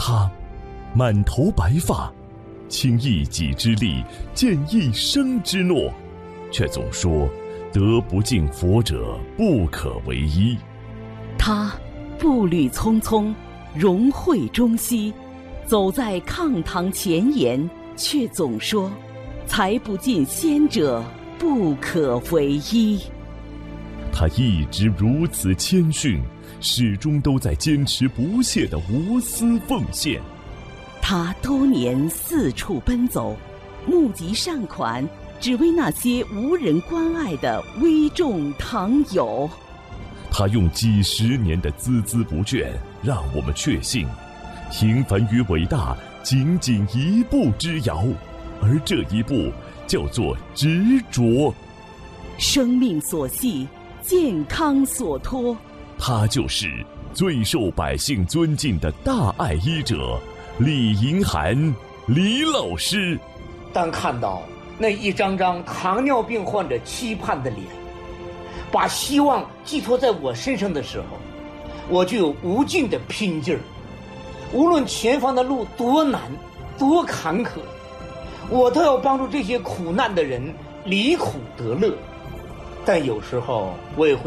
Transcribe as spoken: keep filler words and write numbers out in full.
他满头白发，倾一己之力，践一生之诺，却总说德不敬佛者不可为医。 他步履匆匆，融慧中西，走在抗唐前沿，却总说财不进先者不可为医。 他一直如此谦逊，始终都在坚持不懈的无私奉献。 他多年四处奔走，募集善款，只为那些无人关爱的危重堂友。 他用几十年的孜孜不倦，让我们确信，平凡与伟大仅仅一步之遥，而这一步叫做执着。 生命所系，健康所托， 他就是最受百姓尊敬的大爱医者李银涵李老师。 当看到那一张张糖尿病患者期盼的脸，把希望寄托在我身上的时候，我就有无尽的拼劲儿。无论前方的路多难多坎坷，我都要帮助这些苦难的人离苦得乐。但有时候我也会